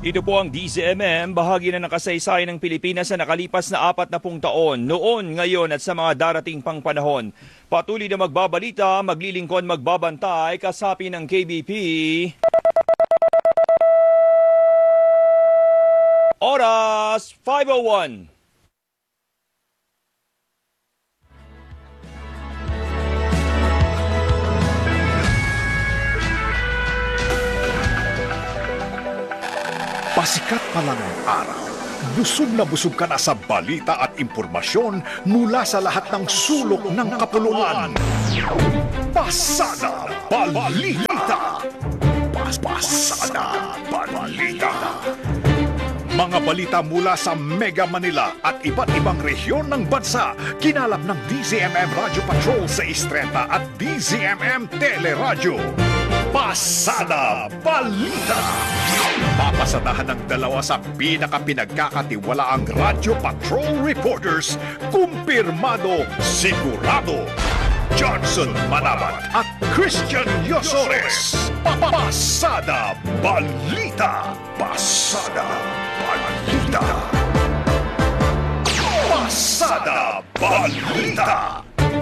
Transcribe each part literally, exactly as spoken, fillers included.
Ito po ang D Z M M, bahagi na ng kasaysayan ng Pilipinas sa nakalipas na apat na pung taon, noon, ngayon at sa mga darating pang panahon. Patuloy na magbabalita, maglilingkod, magbabantay, kasapi ng K B P. Oras, five oh one. Pasikat pa lang ang araw. Busog na busog ka na sa balita at impormasyon mula sa lahat ng sulok ng kapuluan. Pasada Balita! Pasada Balita! Mga balita mula sa Mega Manila at iba't ibang rehiyon ng bansa, kinalap ng D Z M M Radio Patrol six thirty at D Z M M Teleradyo. Pasada Balita! Papasadahan ng dalawa sa pinaka-pinagkakatiwalaang Radio Patrol Reporters, kumpirmado, sigurado, Johnson Manabat at Christian Yosores. Pasada Balita! Pasada Balita! Pasada Balita!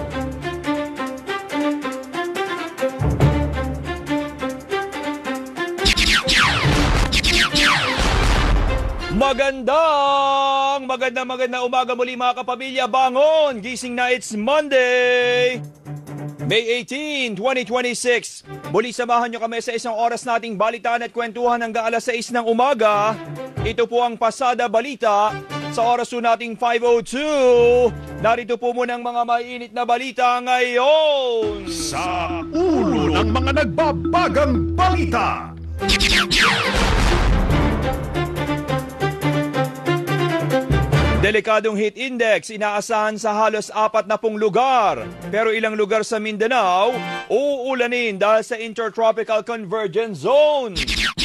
Magandang, magandang, magandang umaga muli mga kapamilya. Bangon! Gising na, it's Monday, May eighteenth, twenty twenty-six. Muli samahan nyo kami sa isang oras nating balitaan at kwentuhan hanggang alas sais ng umaga. Ito po ang Pasada Balita sa oras po nating five oh two. Narito po muna ang mga mainit na balita ngayon. Sa ulo ng mga nagbabagang balita. Delikadong heat index inaasahan sa halos apat na pung lugar. Pero ilang lugar sa Mindanao, uulanin dahil sa Intertropical Convergence Zone.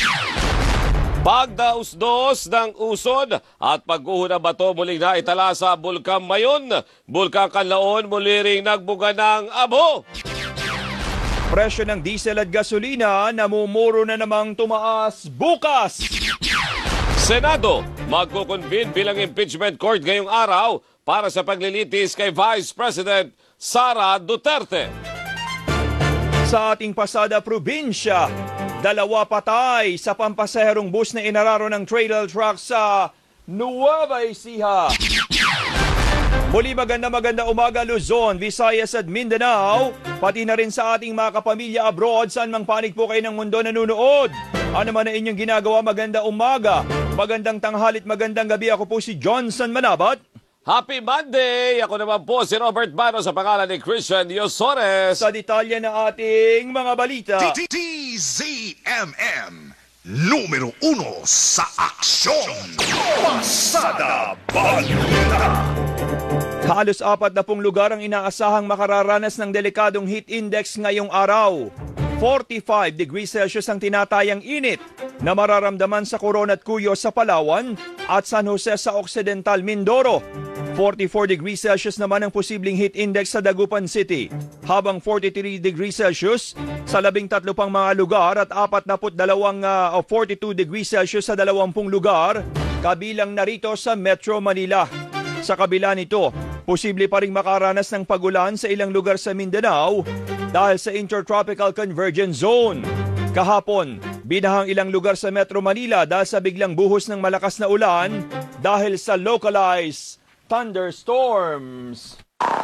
Pagdaos-dos ng usod at pagguho ng bato muling naitala sa Bulkang Mayon. Bulkang Kanlaon muli ring nagbuga ng abo. Presyo ng diesel at gasolina namumuro na namang tumaas bukas. Senado, magkukonvene bilang impeachment court ngayong araw para sa paglilitis kay Vice President Sara Duterte. Sa ating pasada probinsya, dalawa patay sa pampasaherong bus na inararo ng trailer truck sa Nueva Ecija. Muli maganda maganda umaga Luzon, Visayas at Mindanao, pati na rin sa ating mga kapamilya abroad saan mang panig po kayo ng mundo nanonood. Ano man na inyong ginagawa, maganda umaga, magandang tanghalit, magandang gabi. Ako po si Johnson Manabat. Happy Monday! Ako naman po si Robert Bano sa pangalan ni Christian Yosores. Sa detalye ng ating mga balita. D Z M M, numero uno sa aksyon. Pasada Balita! Halos apat na pung lugar ang inaasahang makararanas ng delikadong heat index ngayong araw. forty-five degrees Celsius ang tinatayang init na mararamdaman sa Coron at Cuyo sa Palawan at San Jose sa Occidental Mindoro. forty-four degrees Celsius naman ang posibleng heat index sa Dagupan City, habang forty-three degrees Celsius sa labing tatlo pang mga lugar at apat na dalawang uh, forty-two degrees Celsius sa dalawampung lugar, kabilang narito sa Metro Manila. Sa kabila nito, posible pa ring makaranas ng pagulan sa ilang lugar sa Mindanao dahil sa Intertropical Convergence Zone. Kahapon, binahang ilang lugar sa Metro Manila dahil sa biglang buhos ng malakas na ulan dahil sa localized thunderstorms.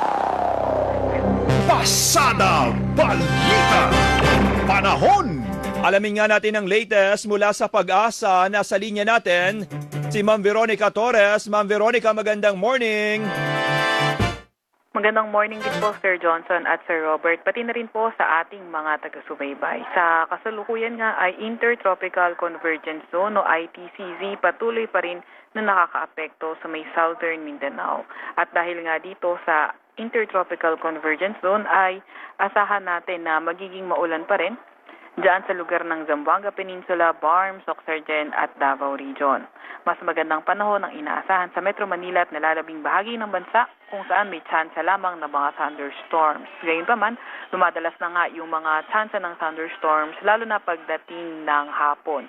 Pasada Balita! Panahon! Alamin nga natin ang latest mula sa Pag-asa. Nasa linya natin si Ma'am Veronica Torres. Ma'am Veronica, magandang morning! Magandang morning din po Sir Johnson at Sir Robert, pati na rin po sa ating mga taga-subaybay. Sa kasalukuyan nga ay Intertropical Convergence Zone o I T C Z patuloy pa rin na nakakaapekto sa may Southern Mindanao. At dahil nga dito sa Intertropical Convergence Zone ay asahan natin na magiging maulan pa rin diyan sa lugar ng Zamboanga Peninsula, Barm, Soxargen at Davao Region. Mas magandang panahon ang inaasahan sa Metro Manila at nalalabing bahagi ng bansa kung saan may tsansa lamang ng mga thunderstorms. Gayunpaman, lumadalas na nga yung mga tsansa ng thunderstorms lalo na pagdating ng hapon.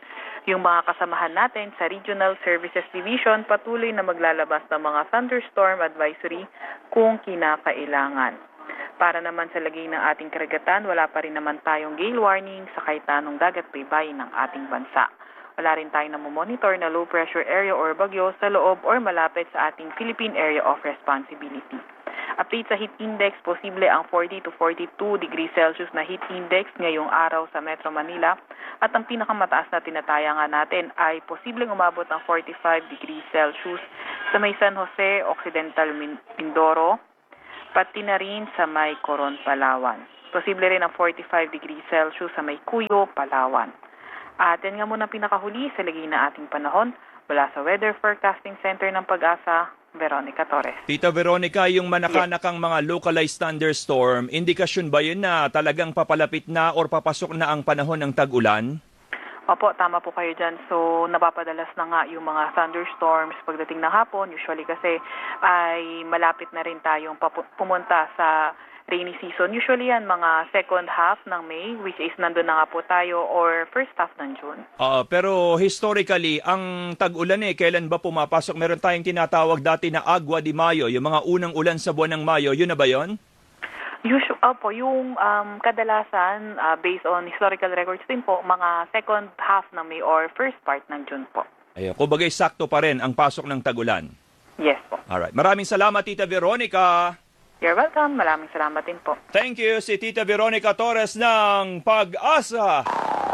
Yung mga kasamahan natin sa Regional Services Division patuloy na maglalabas ng mga thunderstorm advisory kung kinakailangan. Para naman sa lagay ng ating karagatan, wala pa rin naman tayong gale warning sa kahit anong dagat baybayin ng ating bansa. Wala rin tayong namomonitor na low pressure area or bagyo sa loob or malapit sa ating Philippine Area of Responsibility. Update sa heat index, posible ang forty to forty-two degrees Celsius na heat index ngayong araw sa Metro Manila at ang pinakamataas na tinatayangan natin ay posibleng umabot ng forty-five degrees Celsius sa may San Jose, Occidental Mindoro, pati na rin sa may Coron, Palawan. Posible rin ang forty-five degrees Celsius sa may Cuyo, Palawan. At yan nga muna pinakahuli sa lagay na ating panahon mula sa Weather Forecasting Center ng Pag-asa, Veronica Torres. Tita Veronica, yung manakanakang mga localized thunderstorm, indikasyon ba yun na talagang papalapit na or papasok na ang panahon ng tag-ulan? Opo, tama po kayo dyan. So, napapadalas na nga yung mga thunderstorms pagdating ng hapon. Usually kasi ay malapit na rin tayong papu- pumunta sa rainy season. Usually yan mga second half ng May, which is nandun na nga po tayo, or first half ng June. Uh, pero historically, ang tag-ulan eh, kailan ba pumapasok? Meron tayong tinatawag dati na Agua de Mayo, yung mga unang ulan sa buwan ng Mayo. Yun na ba yun? Usually, opo, yung um, kadalasan, uh, based on historical records din po, mga second half ng May or first part ng June po. Ayun, kumbaga sakto pa rin ang pasok ng tag-ulan. Yes po. Alright. Maraming salamat, Tita Veronica. You're welcome. Maraming salamat din po. Thank you, si Tita Veronica Torres ng Pag-asa.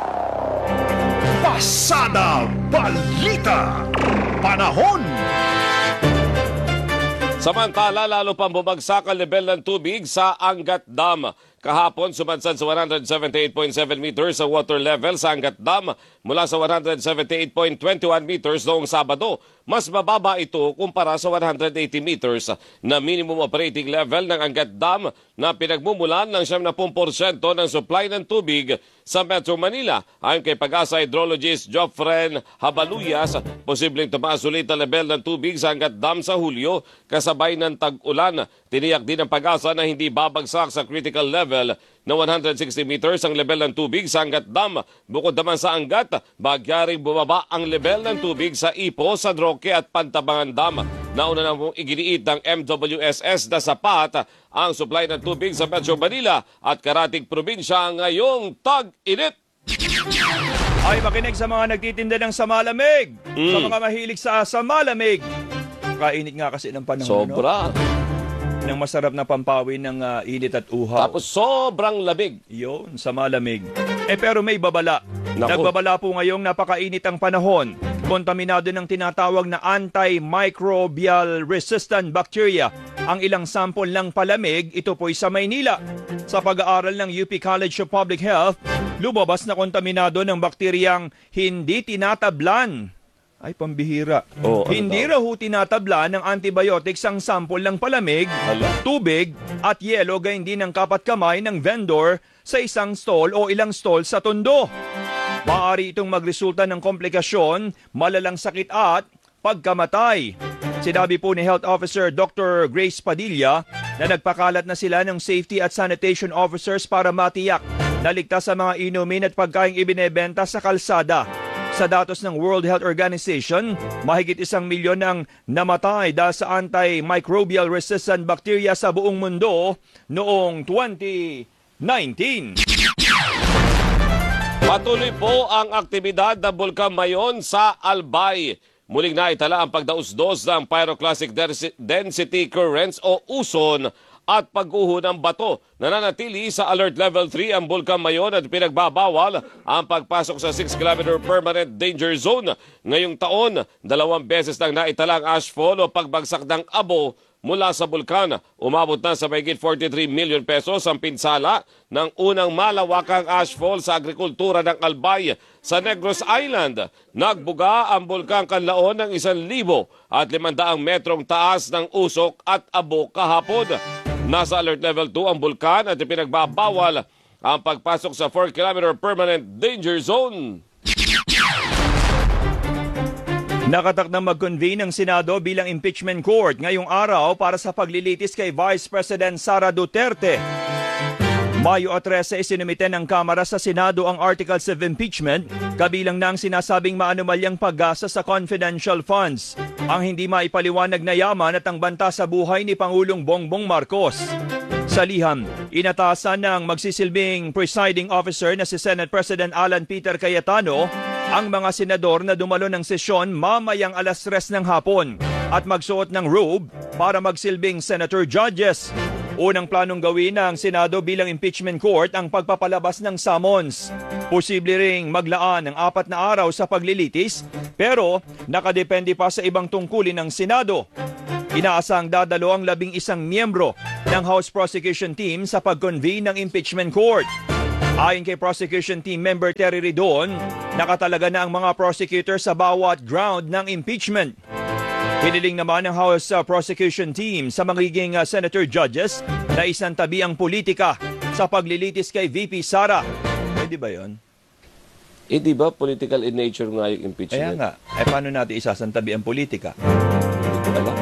Pasada Balita. Panahon. Samantala, lalo pang bumagsak ang level ng tubig sa Angat Dam. Kahapon, sumansan sa one hundred seventy-eight point seven meters ang water level sa Angat Dam mula sa one hundred seventy-eight point two one meters noong Sabado. Mas mababa ito kumpara sa one hundred eighty meters na minimum operating level ng Angat Dam na pinagmumulan ng seventy percent ng supply ng tubig sa Metro Manila. Ayon kay Pag-asa hydrologist Joffren Habaluyas, posibleng tumaas ulit ang level ng tubig sa Angat Dam sa Hulyo kasabay ng tag-ulan. Tiniyak din ng Pag-asa na hindi babagsak sa critical level na one hundred sixty meters ang level ng tubig sa Angat Dam. Bukod naman sa Angat, bagyaring bumaba ang level ng tubig sa Ipo, San Roque at Pantabangan Dam. Nauna na mong iginiit ng M W S S na sapat ang supply ng tubig sa Metro Manila at karating probinsya ngayong tag-init. Ay, makinig sa mga nagtitinda ng samalamig. Mm. Sa mga mahilig sa samalamig. Kainit nga kasi ng panahon. Sobra. No? Ng masarap na pampawin ng uh, init at uhaw. Tapos sobrang labig. Yun, sa malamig. Eh pero may babala. Naku. Nagbabala po ngayong napakainit ang panahon. Kontaminado ng tinatawag na antimicrobial resistant bacteria ang ilang sample ng palamig. Ito po'y sa Maynila. Sa pag-aaral ng U P College of Public Health, lumabas na kontaminado ng bakteryang hindi tinatablan. Ay, pambihira. Oh, ano Hindi daw? raw ho tinatabla ng antibiotics ang sample ng palamig, Hala. tubig at yelo gayon din ng kapat kamay ng vendor sa isang stall o ilang stall sa Tondo. Maaari itong magresulta ng komplikasyon, malalang sakit at pagkamatay. Sinabi po ni Health Officer Doctor Grace Padilla na nagpakalat na sila ng safety at sanitation officers para matiyak na ligtas sa mga inumin at pagkaing ibinebenta sa kalsada. Sa datos ng World Health Organization, mahigit isang milyon ang namatay dahil sa antimicrobial resistant bacteria sa buong mundo noong twenty nineteen. Patuloy po ang aktibidad ng Bulkan Mayon sa Albay. Muling naitala ang pagdausdos ng pyroclastic density currents o uson at pagguho ng bato. Nananatili sa Alert Level three ang Bulkan Mayon at pinagbabawal ang pagpasok sa six kilometer permanent danger zone. Ngayong taon, dalawang beses nang naitala ang ashfall o pagbagsak ng abo mula sa bulkan. Umabot na sa mahigit forty-three million pesos ang pinsala ng unang malawakang ashfall sa agrikultura ng Albay sa Negros Island. Nagbuga ang bulkan Kanlaon ng isang libo at limandaang metrong taas ng usok at abo kahapon. Nasa Alert Level two ang bulkan at ipinagbabawal ang pagpasok sa four kilometer permanent danger zone. Nakatakdang mag-convene ang Senado bilang impeachment court ngayong araw para sa paglilitis kay Vice President Sara Duterte. Mayo trese, isinumite ng Kamara sa Senado ang Articles of Impeachment, kabilang na ang sinasabing maanumalyang paggasa sa confidential funds, ang hindi maipaliwanag na yaman at ang banta sa buhay ni Pangulong Bongbong Marcos. Sa liham, inatasan ng magsisilbing presiding officer na si Senate President Alan Peter Cayetano ang mga senador na dumalo ng sesyon mamayang alas tres ng hapon at magsuot ng robe para magsilbing senator judges. Unang planong gawin ng Senado bilang impeachment court ang pagpapalabas ng summons. Posible ring maglaan ng apat na araw sa paglilitis, pero nakadepende pa sa ibang tungkulin ng Senado. Inaasang dadalo ang labing isang miyembro ng House Prosecution Team sa pag-convene ng impeachment court. Ayon kay Prosecution Team member Terry Ridon, nakatalaga na ang mga prosecutor sa bawat ground ng impeachment. Hiniling naman ng House uh, Prosecution Team sa magiging uh, Senator Judges na isang tabi ang politika sa paglilitis kay V P Sara. Pwede ba yun? Eh di ba political in nature nga yung Kaya impeachment? nga, eh paano natin isasantabi ang politika? Hindi ko alam.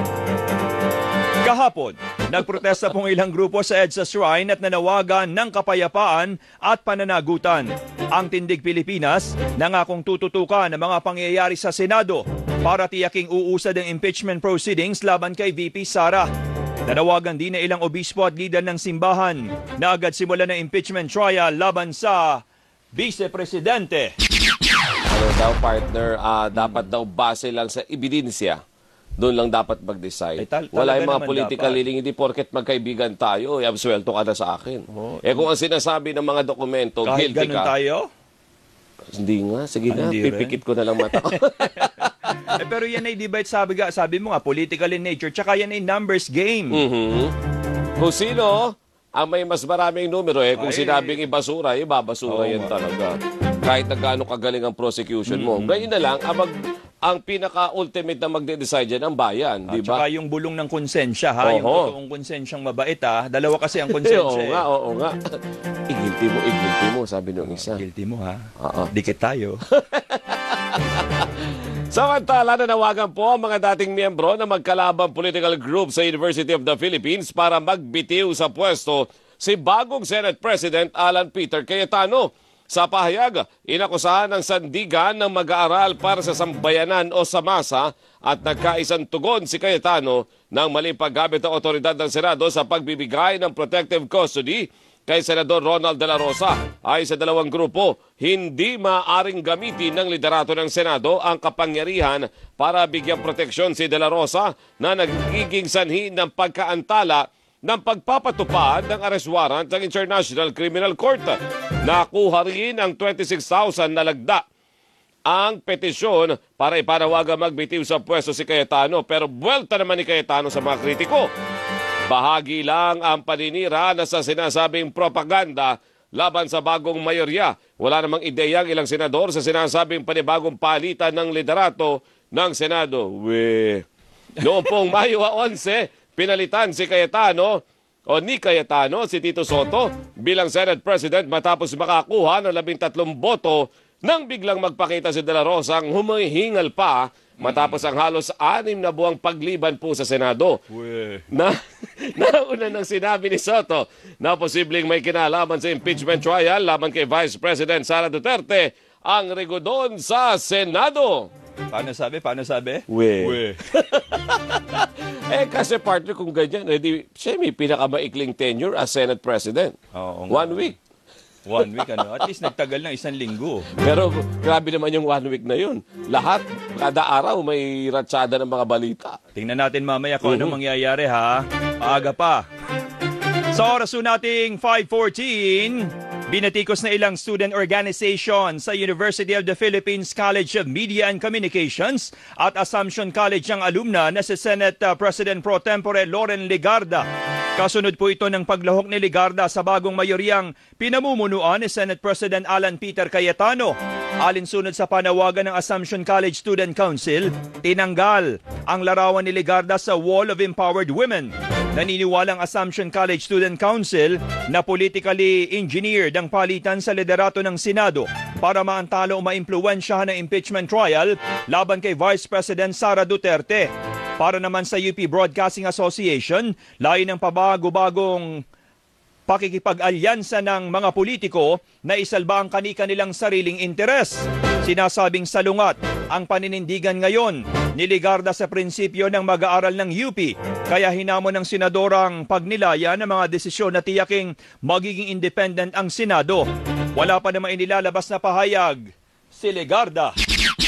Kahapon, nagprotesta pong ilang grupo sa EDSA Shrine at nanawagan ng kapayapaan at pananagutan. Ang Tindig Pilipinas nangakong tututukan ng mga pangyayari sa Senado para tiyaking uusad ang impeachment proceedings laban kay V P Sara. Nanawagan din na ilang obispo at lider ng simbahan na agad simulan ng impeachment trial laban sa Vice Presidente. Ano daw partner, ah, dapat daw base lang sa ebidensya. Doon lang dapat mag-decide. Ay, tal- Wala yung talaga mga naman political dapat. leaning, hindi porket magkaibigan tayo, eh, absuelto ka na sa akin. Oo. Eh kung ang sinasabi ng mga dokumento, Kahit guilty ganun ka. tayo? Hindi nga, sige Ah, nga, hindi rin. pipikit ko na lang mata ko. Eh, pero yan ay debate, sabi, ga, sabi mo nga, political in nature, tsaka yan ay numbers game. Mhm. Kung sino ang may mas maraming numero, eh, kung Ay. sinabing ibasura, ibabasura Oo yan nga. talaga. Kahit na gaano kagaling ang prosecution mo. Ngayon na lang, ang, mag, ang pinaka-ultimate na magde-decide yan, ang bayan, At di ba? saka yung bulong ng konsensya, ha? Yung Oho. totoong konsensyang mabait, ha? Dalawa kasi ang Oo konsensya. nga, eh. oo nga. Igilty mo, igilty mo, sabi nung isa. Guilty mo, ha? Oo. Dikit tayo. Samantala, nanawagan po ang mga dating miyembro ng magkalabang political group sa University of the Philippines para magbitiw sa pwesto si bagong Senate President Alan Peter Cayetano. Sa pahayag, inakusahan ng sandigan ng mag-aaral para sa sambayanan o samasa at nagkaisang tugon si Cayetano ng maling paggamit ng otoridad ng Senado sa pagbibigay ng protective custody kay Senador Ronald De La Rosa. Ay sa dalawang grupo, hindi maaaring gamitin ng liderato ng Senado ang kapangyarihan para bigyang proteksyon si De La Rosa na nagiging sanhi ng pagkaantala ng pagpapatupad ng arrest warrant ng International Criminal Court. Nakuha rin ang twenty-six thousand na lagda ang petisyon para ipanawagan magbitiw sa pwesto si Cayetano, pero buwelta naman ni Cayetano sa mga kritiko. Bahagi lang ang paninira na sa sinasabing propaganda laban sa bagong mayorya. Wala namang ideyang ilang senador sa sinasabing panibagong palitan ng liderato ng Senado. We. Noong pong Mayo eleven, pinalitan si Cayetano o ni Cayetano si Tito Soto bilang Senate President matapos makakuha ng labing tatlong boto nang biglang magpakita si De La Rosa ang humihingal pa matapos ang halos anim na buwang pagliban po sa Senado. Uwe. Na, nauna nang sinabi ni Soto na posibleng may kinalaman sa impeachment trial laban kay Vice President Sara Duterte ang regodon sa Senado. Paano sabi? Paano sabi? We. Eh kasi partner kung ganyan, eh, di, siya may pinakamaikling tenure as Senate President. Oo nga. One week. One week, ano? At least nagtagal ng isang linggo. Pero grabe naman yung one week na yun. Lahat, kada araw may ratsada ng mga balita. Tingnan natin mamaya kung ano mangyayari, ha? Maaga pa. Sa oras po nating five fourteen, binatikos na ilang student organization sa University of the Philippines College of Media and Communications at Assumption College ang alumna na si Senate uh, President Pro Tempore Loren Legarda. Kasunod po ito ng paglahok ni Legarda sa bagong mayoryang pinamumunuan ni Senate President Alan Peter Cayetano. Alinsunod sa panawagan ng Assumption College Student Council, tinanggal ang larawan ni Legarda sa Wall of Empowered Women. Naniniwalang Assumption College Student Council na politically engineered ang palitan sa liderato ng Senado para maantalo o maimpluwensyahan ng impeachment trial laban kay Vice President Sara Duterte. Para naman sa U P Broadcasting Association, layo ng pabago-bagong pakikipag-alyansa ng mga politiko na isalba ang kani-kanilang sariling interes. Sinasabing salungat ang paninindigan ngayon ni Legarda sa prinsipyo ng mag-aaral ng U P, kaya hinamon ng senadorang pagnilaya ng mga desisyon na tiyaking magiging independent ang Senado. Wala pa naman inilalabas na pahayag si Legarda.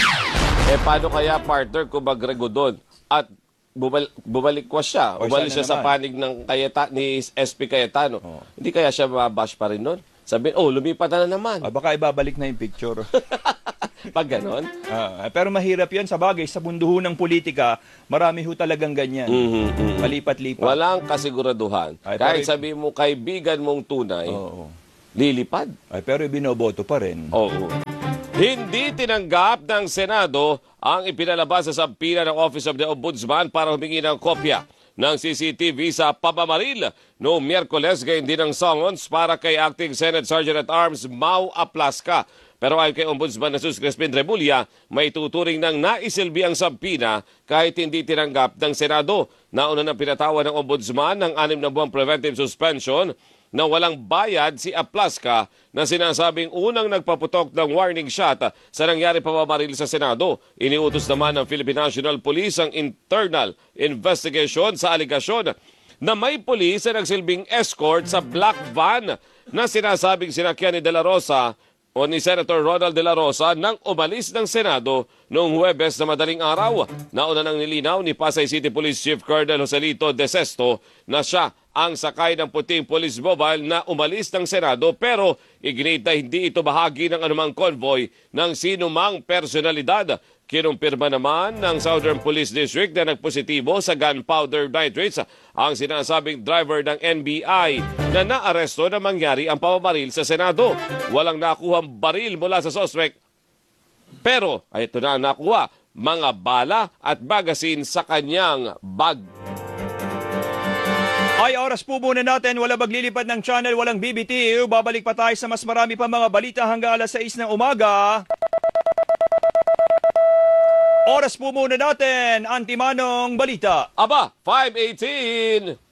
Eh paano kaya, partner, kung magrego doon at bumalik, bumalik siya, O, bumalik sana siya sa naman. panig ng Cayeta, ni S P Cayetano. Oo. Hindi kaya siya mabash pa rin doon? Sabihin, oh, lumipat na naman. Ah, baka ibabalik na yung picture. Pag ganon. Ah, pero mahirap yan sa bagay. Sa mundo ho ng politika, marami ho talagang ganyan. Mhm, mhm. Malipat-lipat. Walang kasiguraduhan. Ay, Kahit pero- sabihin mo kaibigan mong tunay, Oo. lilipad. Ay, pero binoboto pa rin. Oo. Hindi tinanggap ng Senado ang ipinalabas sa sampina ng Office of the Ombudsman para humingi ng kopya ng C C T V sa pabamaril noong Miyerkules, gayon din ang summons para kay Acting Senate Sergeant at Arms Mau Aplasca. Pero ayon kay Ombudsman Jesus Crispin Remulla, may tuturing ng naisilbi ang sampina kahit hindi tinanggap ng Senado. Nauna nang pinatawa ng Ombudsman ng anim na buwang preventive suspension na walang bayad si Aplasca na sinasabing unang nagpaputok ng warning shot sa nangyari pamamaril sa Senado. Iniutos naman ng Philippine National Police ang internal investigation sa aligasyon na may pulis na nagsilbing escort sa black van na sinasabing sinakyan ni De La Rosa o ni Senator Ronald De La Rosa nang umalis ng Senado noong Huwebes na madaling araw. Nauna nang nilinaw ni Pasay City Police Chief Colonel Joselito De Sesto na siya ang sakay ng puting police mobile na umalis ng Senado, pero iginit na hindi ito bahagi ng anumang convoy ng sinumang personalidad. Kinumpirma naman ng Southern Police District na nagpositibo sa gunpowder nitrates ang sinasabing driver ng N B I na naaresto na mangyari ang pamamaril sa Senado. Walang nakuhang baril mula sa suspect, pero ay ito na ang nakuha, mga bala at magasin sa kanyang bag. Ay, oras po muna natin. Wala maglilipad ng channel, walang B B T. Babalik pa tayo sa mas marami pa mga balita hanggang alas sais ng umaga. Oras po muna natin, Antimanong Balita. Aba, five eighteen!